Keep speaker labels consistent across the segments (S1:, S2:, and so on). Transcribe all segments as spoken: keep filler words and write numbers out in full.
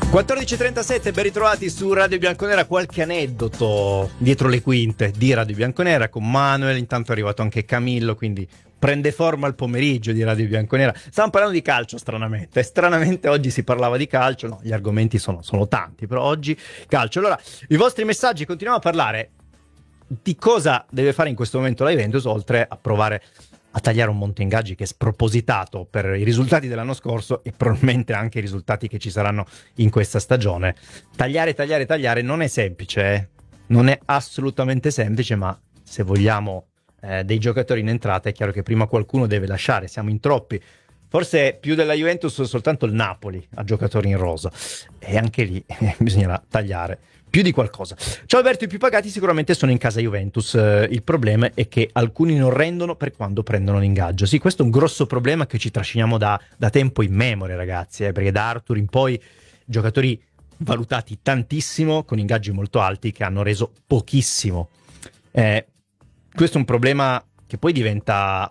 S1: quattordici e trentasette, ben ritrovati su Radio Bianconera. Qualche aneddoto dietro le quinte di Radio Bianconera con Manuel. Intanto è arrivato anche Camillo, quindi prende forma il pomeriggio di Radio Bianconera. Stavamo parlando di calcio, stranamente. Stranamente oggi si parlava di calcio. No, gli argomenti sono, sono tanti, però oggi calcio. Allora, i vostri messaggi, continuiamo a parlare di cosa deve fare in questo momento la Juventus, oltre a provare a tagliare un monte ingaggi che è spropositato per i risultati dell'anno scorso e probabilmente anche i risultati che ci saranno in questa stagione. Tagliare, tagliare, tagliare non è semplice, eh? Non è assolutamente semplice, ma se vogliamo eh, dei giocatori in entrata è chiaro che prima qualcuno deve lasciare, siamo in troppi. Forse più della Juventus soltanto il Napoli ha giocatori in rosa e anche lì eh, bisognerà tagliare più di qualcosa. Ciao Alberto, i più pagati sicuramente sono in casa Juventus, eh, il problema è che alcuni non rendono per quando prendono l'ingaggio. Sì, questo è un grosso problema che ci trasciniamo da, da tempo in memoria, ragazzi, eh, perché da Arthur in poi giocatori valutati tantissimo con ingaggi molto alti che hanno reso pochissimo. Eh, questo è un problema che poi diventa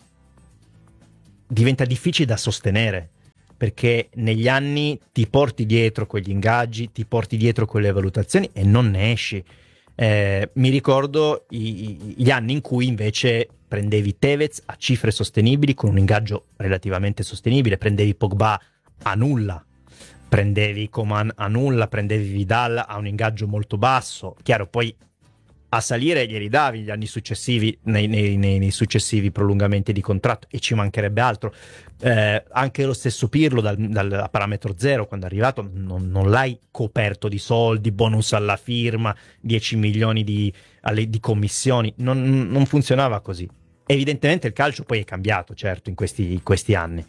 S1: diventa difficile da sostenere, perché negli anni ti porti dietro quegli ingaggi, ti porti dietro quelle valutazioni e non ne esci. Eh, mi ricordo i, gli anni in cui invece prendevi Tevez a cifre sostenibili con un ingaggio relativamente sostenibile, prendevi Pogba a nulla, prendevi Coman a nulla, prendevi Vidal a un ingaggio molto basso. Chiaro, poi a salire glieli davi gli anni successivi nei, nei, nei, nei successivi prolungamenti di contratto e ci mancherebbe altro. Eh, anche lo stesso Pirlo dal, dal parametro zero quando è arrivato non, non l'hai coperto di soldi, bonus alla firma, dieci milioni di, alle, di commissioni, non, non funzionava così. Evidentemente il calcio poi è cambiato, certo, in questi, in questi anni,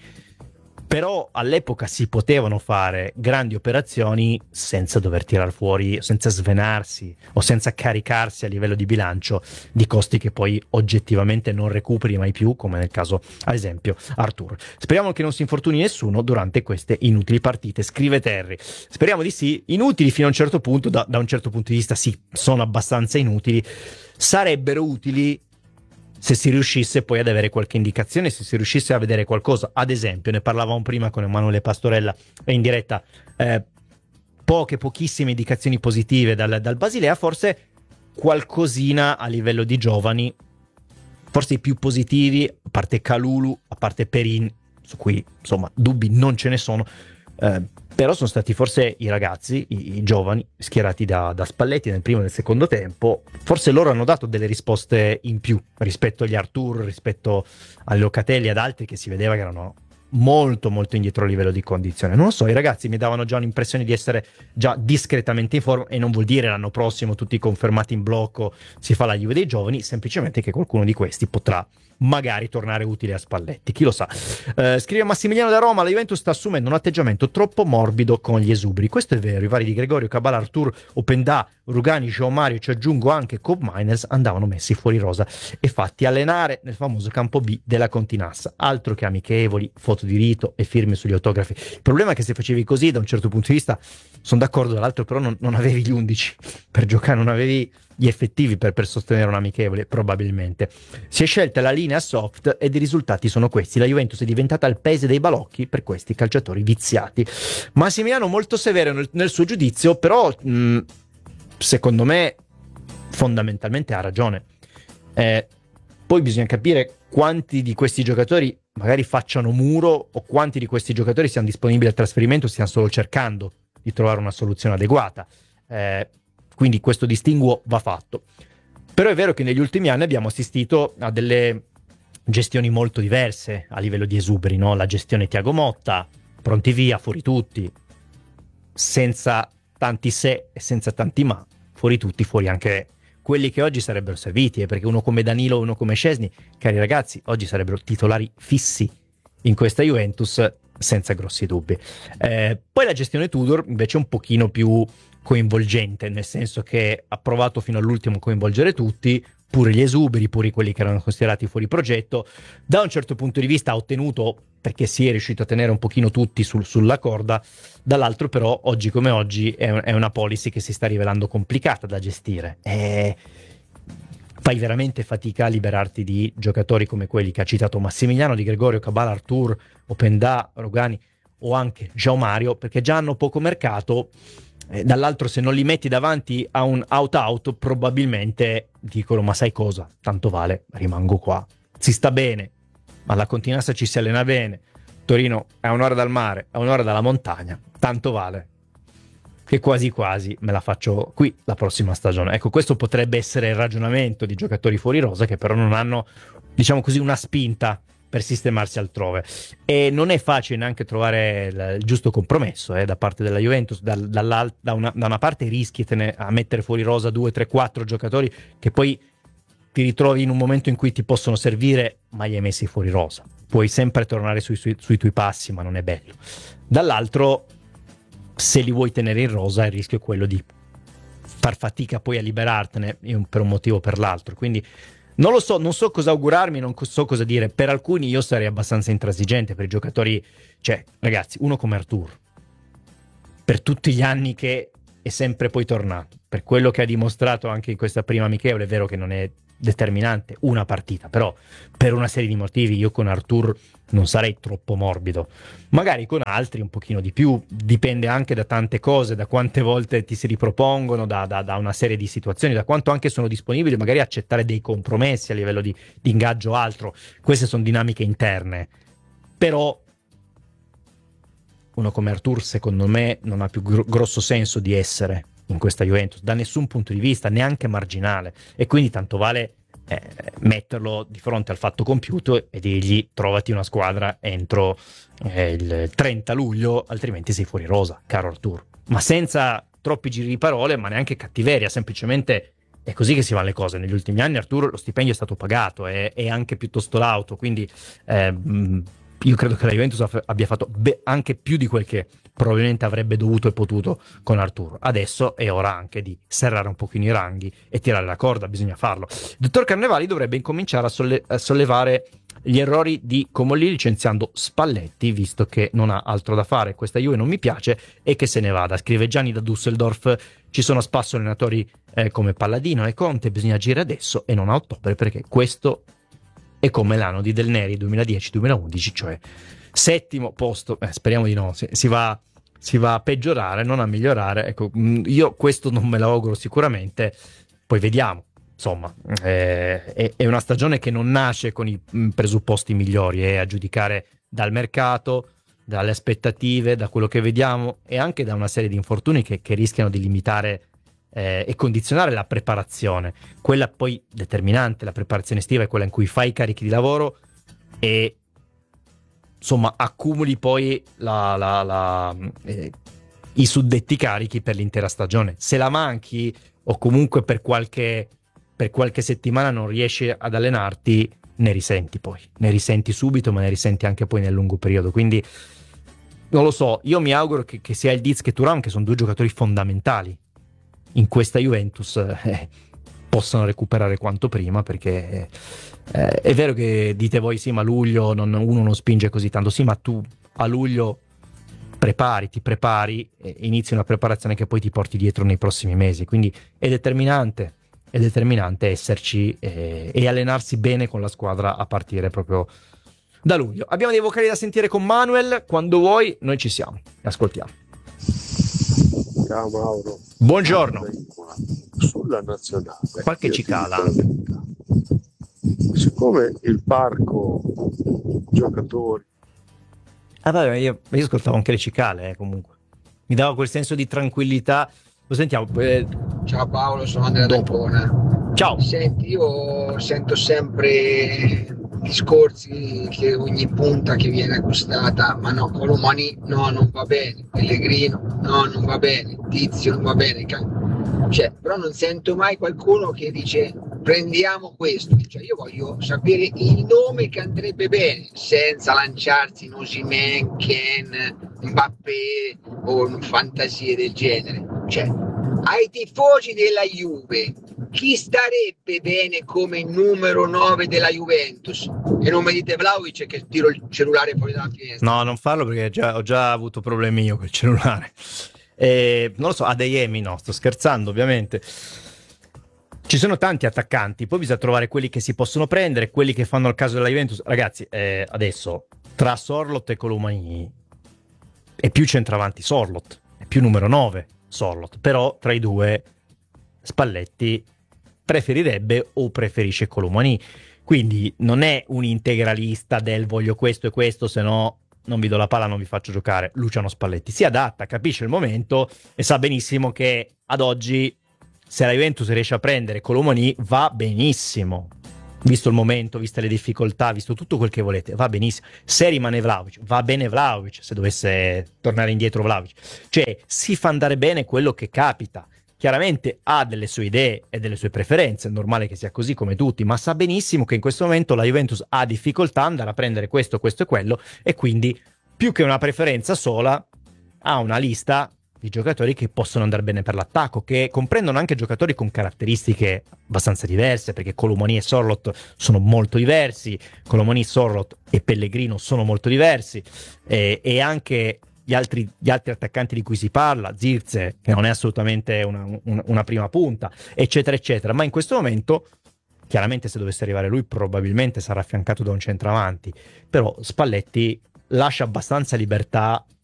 S1: però all'epoca si potevano fare grandi operazioni senza dover tirar fuori, senza svenarsi o senza caricarsi a livello di bilancio di costi che poi oggettivamente non recuperi mai più, come nel caso ad esempio Arthur. Speriamo che non si infortuni nessuno durante queste inutili partite, scrive Terry. Speriamo di sì, inutili fino a un certo punto, da, da un certo punto di vista sì, sono abbastanza inutili, sarebbero utili se si riuscisse poi ad avere qualche indicazione, se si riuscisse a vedere qualcosa. Ad esempio, ne parlavamo prima con Emanuele Pastorella in diretta, eh, poche, pochissime indicazioni positive dal, dal Basilea, forse qualcosina a livello di giovani, forse i più positivi, a parte Kalulu, a parte Perin, su cui insomma dubbi non ce ne sono, eh, però sono stati forse i ragazzi, i, i giovani schierati da, da Spalletti nel primo e nel secondo tempo. Forse loro hanno dato delle risposte in più rispetto agli Arthur, rispetto ai Locatelli, ad altri che si vedeva che erano molto molto indietro a livello di condizione. Non lo so, i ragazzi mi davano già un'impressione di essere già discretamente in forma, e non vuol dire l'anno prossimo tutti confermati in blocco si fa la Juve dei giovani, semplicemente che qualcuno di questi potrà magari tornare utile a Spalletti, chi lo sa. Eh, scrive Massimiliano da Roma: la Juventus sta assumendo un atteggiamento troppo morbido con gli esuberi. Questo è vero, i vari di Gregorio, Cabala, Arthur, Openda, Rugani, João Mario, ci aggiungo anche Cobb Miners, andavano messi fuori rosa e fatti allenare nel famoso campo B della Continassa, altro che amichevoli, foto di rito e firme sugli autografi. Il problema è che se facevi così, da un certo punto di vista sono d'accordo, dall'altro però non, non avevi gli undici per giocare, non avevi gli effettivi per, per sostenere un amichevole, probabilmente. Si è scelta la linea soft ed i risultati sono questi. La Juventus è diventata il paese dei balocchi per questi calciatori viziati. Massimiliano molto severo nel, nel suo giudizio, però mh, secondo me fondamentalmente ha ragione. Eh, poi bisogna capire quanti di questi giocatori magari facciano muro o quanti di questi giocatori siano disponibili al trasferimento, stiano solo cercando di trovare una soluzione adeguata. Eh, quindi questo distinguo va fatto. Però è vero che negli ultimi anni abbiamo assistito a delle gestioni molto diverse a livello di esuberi, no? La gestione Thiago Motta, pronti via, fuori tutti, senza tanti se e senza tanti ma, fuori tutti, fuori anche quelli che oggi sarebbero serviti, eh, perché uno come Danilo, uno come Szczesny, cari ragazzi, oggi sarebbero titolari fissi in questa Juventus senza grossi dubbi. Eh, poi la gestione Tudor invece è un pochino più coinvolgente, nel senso che ha provato fino all'ultimo a coinvolgere tutti, pure gli esuberi, pure quelli che erano considerati fuori progetto. Da un certo punto di vista ha ottenuto, perché si è riuscito a tenere un pochino tutti sul, sulla corda, dall'altro però oggi come oggi è, è una policy che si sta rivelando complicata da gestire. E fai veramente fatica a liberarti di giocatori come quelli che ha citato Massimiliano, Di Gregorio, Cabala, Arthur, Openda, Rugani. o anche João Mario, perché già hanno poco mercato. Eh, dall'altro, se non li metti davanti a un out-out, probabilmente dicono: ma sai cosa? Tanto vale, rimango qua. Si sta bene, ma alla Continassa ci si allena bene. Torino è a un'ora dal mare, a un'ora dalla montagna. Tanto vale che quasi quasi me la faccio qui la prossima stagione. Ecco, questo potrebbe essere il ragionamento di giocatori fuori rosa che però non hanno, diciamo così, una spinta per sistemarsi altrove, e non è facile neanche trovare il, il giusto compromesso eh, da parte della Juventus. Da, da, una, da una parte rischi te a mettere fuori rosa due, tre, quattro giocatori che poi ti ritrovi in un momento in cui ti possono servire, ma li hai messi fuori rosa. Puoi sempre tornare sui, sui, sui tuoi passi, ma non è bello. Dall'altro, se li vuoi tenere in rosa, il rischio è quello di far fatica poi a liberartene per un motivo o per l'altro. Quindi non lo so, non so cosa augurarmi, non so cosa dire. Per alcuni io sarei abbastanza intransigente, per i giocatori, cioè ragazzi, uno come Arthur, per tutti gli anni che è sempre poi tornato, per quello che ha dimostrato anche in questa prima amichevole, è vero che non è determinante una partita, però per una serie di motivi io con Arthur non sarei troppo morbido, magari con altri un pochino di più, dipende anche da tante cose, da quante volte ti si ripropongono, da, da, da una serie di situazioni, da quanto anche sono disponibili magari a accettare dei compromessi a livello di, di ingaggio o altro. Queste sono dinamiche interne, però uno come Arthur secondo me non ha più gr- grosso senso di essere in questa Juventus da nessun punto di vista, neanche marginale, e quindi tanto vale eh, metterlo di fronte al fatto compiuto e dirgli: trovati una squadra entro eh, il trenta luglio, altrimenti sei fuori rosa, caro Arthur. Ma senza troppi giri di parole, ma neanche cattiveria, semplicemente è così che si vanno le cose. Negli ultimi anni Arthur lo stipendio è stato pagato e è anche piuttosto lauto, quindi eh, io credo che la Juventus abbia fatto be- anche più di quel che probabilmente avrebbe dovuto e potuto con Arturo. Adesso è ora anche di serrare un pochino i ranghi e tirare la corda, bisogna farlo. Il dottor Carnevali dovrebbe incominciare a, solle- a sollevare gli errori di Comolli licenziando Spalletti, visto che non ha altro da fare. Questa Juve non mi piace e che se ne vada. Scrive Gianni da Düsseldorf: ci sono a spasso allenatori eh, come Palladino e Conte, bisogna agire adesso e non a ottobre, perché questo è come l'anno di Del Neri duemiladieci duemilaundici, cioè settimo posto. Eh, speriamo di no, si, si, va, si va a peggiorare, non a migliorare. Ecco, io questo non me lo auguro sicuramente, poi vediamo. Insomma, eh, è, è una stagione che non nasce con i presupposti migliori, è a giudicare dal mercato, dalle aspettative, da quello che vediamo e anche da una serie di infortuni che, che rischiano di limitare eh, e condizionare la preparazione. Quella poi determinante, la preparazione estiva, è quella in cui fai i carichi di lavoro e insomma accumuli poi la, la, la, eh, i suddetti carichi per l'intera stagione. Se la manchi o comunque per qualche per qualche settimana non riesci ad allenarti, ne risenti poi, ne risenti subito, ma ne risenti anche poi nel lungo periodo. Quindi non lo so, io mi auguro che, che sia il Diz che Thuram, che sono due giocatori fondamentali in questa Juventus, eh, possano recuperare quanto prima, perché eh, è vero che dite voi sì, ma luglio non, uno non spinge così tanto. Sì, ma tu a luglio prepari, ti prepari e inizi una preparazione che poi ti porti dietro nei prossimi mesi, quindi è determinante. È determinante esserci eh, e allenarsi bene con la squadra a partire proprio da luglio. Abbiamo dei vocali da sentire con Manuel. Quando vuoi, noi ci siamo. Ascoltiamo.
S2: Ciao Mauro.
S1: Buongiorno.
S2: Sulla nazionale,
S1: qualche cicala.
S2: Siccome il parco giocatori.
S1: Ah, vabbè, io, io ascoltavo anche le cicale, eh, comunque. Mi dava quel senso di tranquillità. Lo sentiamo. Eh,
S3: Ciao Paolo, sono Andrea D'Ancona.
S1: Ciao.
S3: Senti, io sento sempre discorsi che ogni punta che viene acquistata, ma no, Colomani no, non va bene, Pellegrino no, non va bene, Tizio non va bene, cioè, però non sento mai qualcuno che dice prendiamo questo. Cioè, io voglio sapere il nome che andrebbe bene, senza lanciarsi in Osimhen, Ken, Mbappé o fantasie del genere. Cioè, ai tifosi della Juve, chi starebbe bene come numero nove della Juventus? E non mi dite Vlahovic che tiro il cellulare fuori dalla finestra.
S1: No, non farlo, perché già, ho già avuto problemi io col cellulare. Eh, non lo so, Adeyemi no, sto scherzando ovviamente. Ci sono tanti attaccanti, poi bisogna trovare quelli che si possono prendere, quelli che fanno il caso della Juventus. Ragazzi, eh, adesso tra Sorloth e Colomani è più centravanti Sorloth, è più numero nove Sorloth, però tra i due Spalletti preferirebbe o preferisce Colomani, quindi non è un integralista del voglio questo e questo, se no non vi do la palla, non vi faccio giocare. Luciano Spalletti si adatta, capisce il momento e sa benissimo che ad oggi se la Juventus riesce a prendere Colomani va benissimo, visto il momento, viste le difficoltà, visto tutto quel che volete, va benissimo. Se rimane Vlahovic, va bene Vlahovic, se dovesse tornare indietro Vlahovic, cioè si fa andare bene quello che capita. Chiaramente ha delle sue idee e delle sue preferenze, è normale che sia così come tutti, ma sa benissimo che in questo momento la Juventus ha difficoltà ad andare a prendere questo, questo e quello, e quindi più che una preferenza sola ha una lista di giocatori che possono andare bene per l'attacco, che comprendono anche giocatori con caratteristiche abbastanza diverse, perché Colomani e Sorloth sono molto diversi, Colomani, Sorloth e Pellegrino sono molto diversi, e, e anche Gli altri, gli altri attaccanti di cui si parla, Zirze, che non è assolutamente una, una, una prima punta, eccetera, eccetera. Ma in questo momento, chiaramente se dovesse arrivare lui, probabilmente sarà affiancato da un centravanti, però Spalletti lascia abbastanza libertà